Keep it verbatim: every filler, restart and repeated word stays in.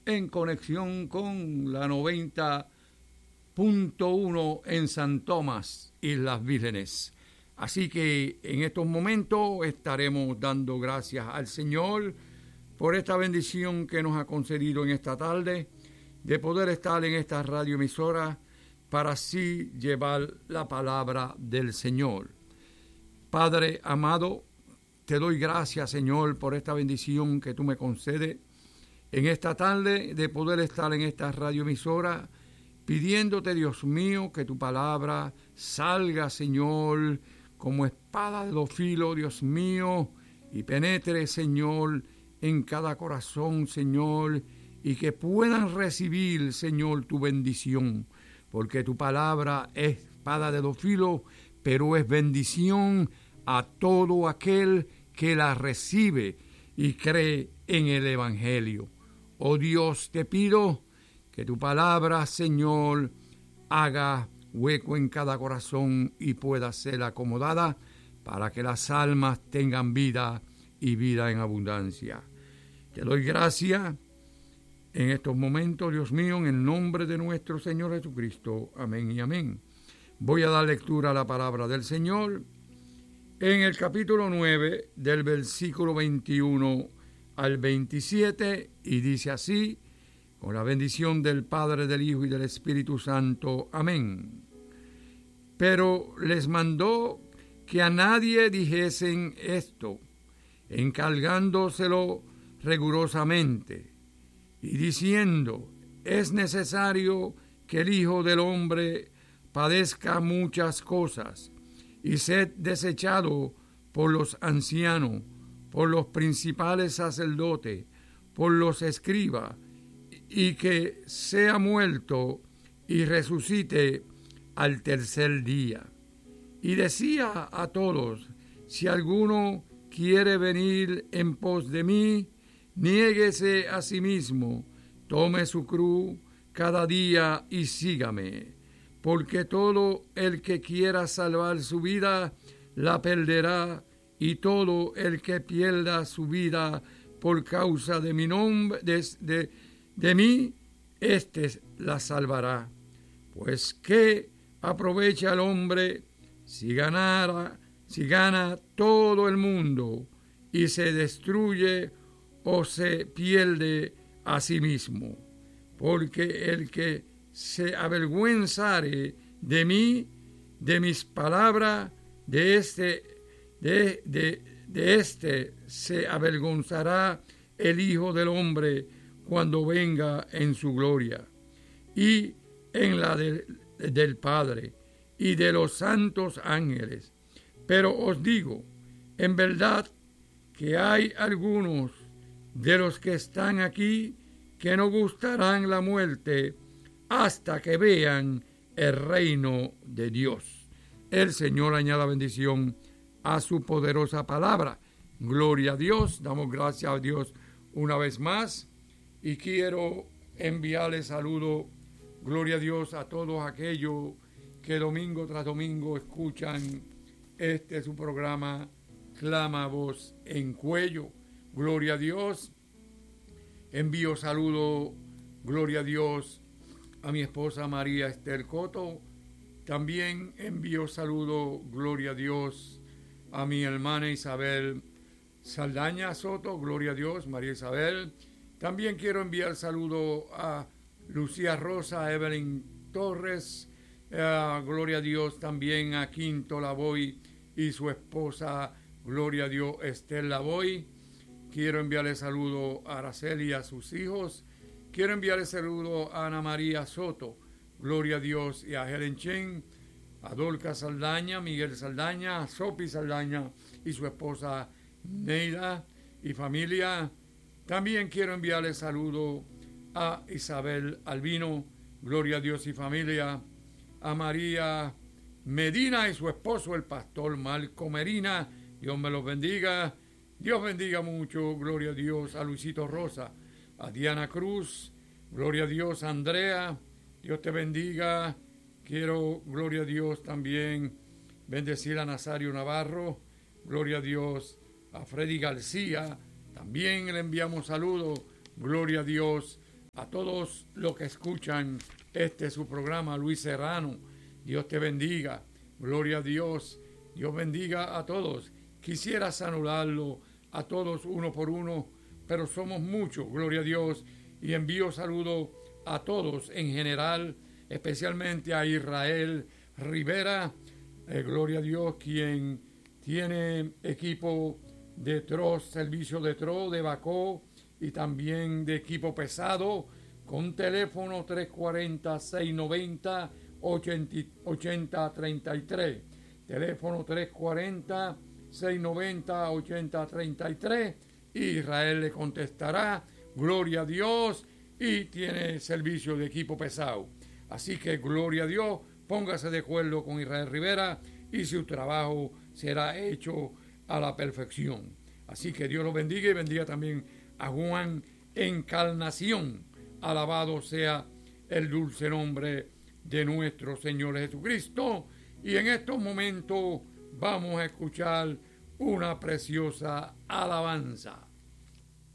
en conexión con la noventa punto uno en San Tomás, Islas Vírgenes. Así que en estos momentos estaremos dando gracias al Señor por esta bendición que nos ha concedido en esta tarde, de poder estar en esta radioemisora para así llevar la palabra del Señor. Padre amado, te doy gracias, Señor, por esta bendición que tú me concedes en esta tarde de poder estar en esta radioemisora, pidiéndote, Dios mío, que tu palabra salga, Señor, como espada de dos filos, Dios mío, y penetre, Señor, en cada corazón, Señor, y que puedan recibir, Señor, tu bendición, porque tu palabra es espada de dos filos, pero es bendición a todo aquel que la recibe y cree en el Evangelio. Oh Dios, te pido que tu palabra, Señor, haga hueco en cada corazón y pueda ser acomodada para que las almas tengan vida y vida en abundancia. Te doy gracias en estos momentos, Dios mío, en el nombre de nuestro Señor Jesucristo. Amén y amén. Voy a dar lectura a la palabra del Señor en el capítulo nueve, del versículo veintiuno al veintisiete, y dice así: con la bendición del Padre, del Hijo y del Espíritu Santo. Amén. Pero les mandó que a nadie dijesen esto, encargándoselo rigurosamente, y diciendo: es necesario que el Hijo del Hombre padezca muchas cosas, y ser desechado por los ancianos, por los principales sacerdotes, por los escribas, y que sea muerto y resucite al tercer día. Y decía a todos: si alguno quiere venir en pos de mí, niéguese a sí mismo, tome su cruz cada día y sígame. Porque todo el que quiera salvar su vida, la perderá, y todo el que pierda su vida por causa de mi nombre, de, de, de mí, éste la salvará. Pues ¿qué aprovecha el hombre si ganara, si gana todo el mundo y se destruye o se pierde a sí mismo? Porque el que se avergüenzare de mí, de mis palabras, de este, de, de, de este se avergonzará el Hijo del Hombre cuando venga en su gloria, y en la de, del Padre y de los santos ángeles. Pero os digo, en verdad, que hay algunos de los que están aquí que no gustarán la muerte hasta que vean el reino de Dios. El Señor añada bendición a su poderosa palabra. Gloria a Dios. Damos gracias a Dios una vez más. Y quiero enviarle saludo, gloria a Dios, a todos aquellos que domingo tras domingo escuchan este su programa Clama Voz en Cuello. Gloria a Dios. Envío saludo, gloria a Dios, a mi esposa María Esther Coto. También envío saludo, gloria a Dios, a mi hermana Isabel Saldaña Soto, gloria a Dios, María Isabel. También quiero enviar saludo a Lucía Rosa, Evelyn Torres, eh, gloria a Dios, también a Quinto Lavoy y su esposa, gloria a Dios, Esther Lavoy. Quiero enviarle saludo a Araceli y a sus hijos. Quiero enviarle saludo a Ana María Soto, gloria a Dios, y a Helen Chen, a Dolca Saldaña, Miguel Saldaña, a Sopi Saldaña y su esposa Neida y familia. También quiero enviarle saludo a Isabel Albino, gloria a Dios y familia, a María Medina y su esposo, el pastor Marco Merina. Dios me los bendiga. Dios bendiga mucho, gloria a Dios, a Luisito Rosa, a Diana Cruz, gloria a Dios, a Andrea, Dios te bendiga. Quiero, gloria a Dios, también bendecir a Nazario Navarro, gloria a Dios, a Freddy García, también le enviamos saludos, gloria a Dios, A todos los que escuchan este su programa, Luis Serrano, Dios te bendiga, gloria a Dios, Dios bendiga a todos. Quisiera saludarlo a todos uno por uno, pero somos muchos, gloria a Dios, y envío saludos a todos en general, especialmente a Israel Rivera, eh, gloria a Dios, quien tiene equipo de Tros, servicio de Tros, de Bacó y también de equipo pesado, con teléfono tres cuatro cero, seis nueve cero, ocho cero tres tres, teléfono tres cuatro cero, seis nueve cero, ocho cero tres tres, Israel le contestará, gloria a Dios, y tiene servicio de equipo pesado. Así que gloria a Dios, póngase de acuerdo con Israel Rivera y su trabajo será hecho a la perfección. Así que Dios los bendiga y bendiga también a Juan Encarnación. Alabado sea el dulce nombre de nuestro Señor Jesucristo. Y en estos momentos vamos a escuchar una preciosa alabanza.